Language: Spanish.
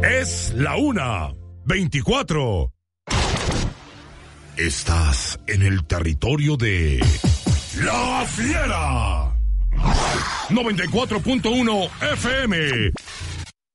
Es la 1:24. Estás en el territorio de La Fiera. 94.1 FM.